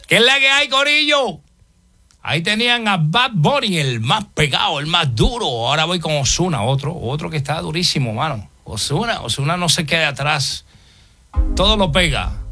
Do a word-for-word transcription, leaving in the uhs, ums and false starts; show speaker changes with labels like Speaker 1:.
Speaker 1: ¿Qué es la que hay, corillo? Ahí tenían a Bad Bunny, el más pegado, el más duro. Ahora voy con Ozuna, otro, otro que está durísimo, mano. Ozuna, Ozuna no se queda atrás. Todo lo pega.